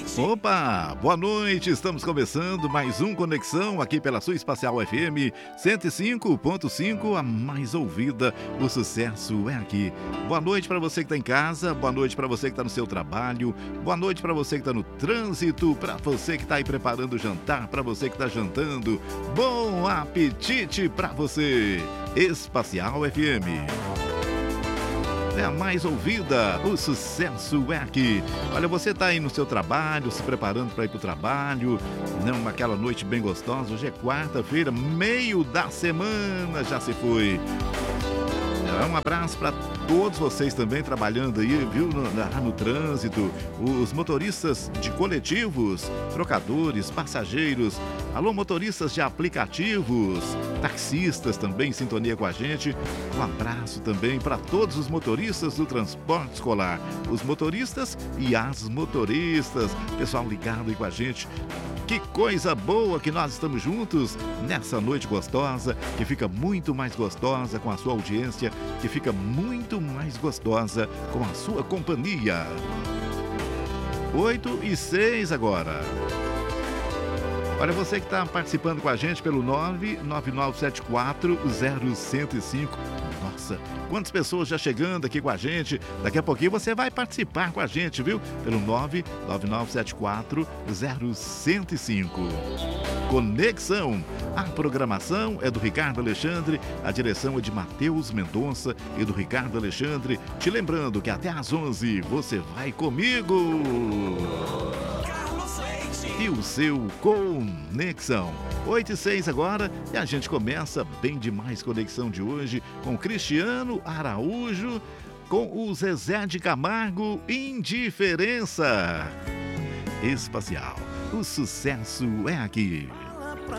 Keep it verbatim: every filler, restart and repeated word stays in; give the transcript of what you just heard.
Opa, boa noite, estamos começando mais um Conexão aqui pela sua Espacial F M cento e cinco ponto cinco, a mais ouvida, o sucesso é aqui. Boa noite para você que está em casa, boa noite para você que está no seu trabalho, boa noite para você que está no trânsito, para você que está aí preparando o jantar, para você que está jantando, bom apetite para você. Espacial F M é a mais ouvida, o sucesso é aqui. Olha, você tá aí no seu trabalho, se preparando para ir pro trabalho, não, aquela noite bem gostosa. Hoje é quarta-feira, meio da semana já se foi. Um abraço para todos vocês também trabalhando aí, viu, no, no, no trânsito, os motoristas de coletivos, trocadores, passageiros, alô, motoristas de aplicativos, taxistas também em sintonia com a gente. Um abraço também para todos os motoristas do transporte escolar, os motoristas e as motoristas, pessoal ligado aí com a gente. Que coisa boa que nós estamos juntos nessa noite gostosa, que fica muito mais gostosa com a sua audiência, que fica muito mais gostosa com a sua companhia. oito e seis agora. Olha, você que está participando com a gente pelo nove nove nove sete quatro zero um zero cinco. Nossa, quantas pessoas já chegando aqui com a gente. Daqui a pouquinho você vai participar com a gente, viu? Pelo nove nove nove sete quatro zero um zero cinco. Conexão. A programação é do Ricardo Alexandre, a direção é de Matheus Mendonça e do Ricardo Alexandre. Te lembrando que até às onze você vai comigo. E o seu Conexão. oito e seis agora e a gente começa bem demais Conexão de hoje com Cristiano Araújo, com o Zezé de Camargo, Indiferença. Espacial, o sucesso é aqui.